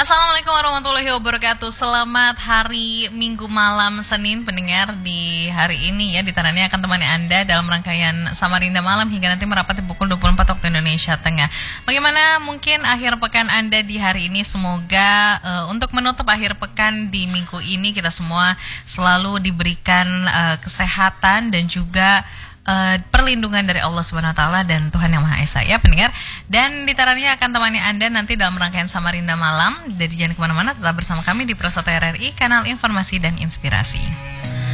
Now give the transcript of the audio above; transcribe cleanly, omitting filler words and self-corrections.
Assalamualaikum warahmatullahi wabarakatuh. Selamat hari Minggu malam Senin pendengar. Di hari ini ya ditarannya akan temani Anda dalam rangkaian Samarinda Malam hingga nanti merapati pukul 24 waktu Indonesia Tengah. Bagaimana mungkin akhir pekan Anda di hari ini? Semoga untuk menutup akhir pekan di minggu ini kita semua selalu diberikan kesehatan dan juga perlindungan dari Allah Subhanahu wa taala dan Tuhan Yang Maha Esa ya pendengar. Dan ditarannya akan temani Anda nanti dalam rangkaian Samarinda Malam. Jadi jangan kemana-mana, tetap bersama kami di Pro 1 RRI, kanal informasi dan inspirasi.